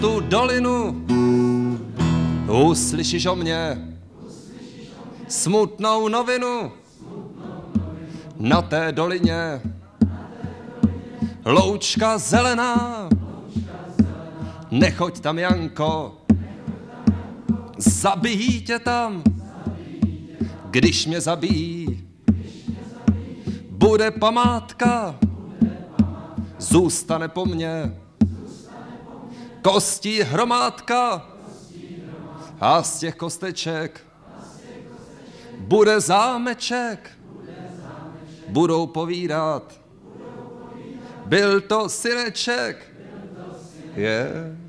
tu dolinu, uslyšíš o mě smutnou novinu. Na té dolině loučka zelená, nechoď tam, Janko, zabijí tě tam. Když mě zabijí, bude památka, zůstane po mně kostí hromádka a z těch kosteček bude zámeček. Budou povídat, byl to syneček. Je.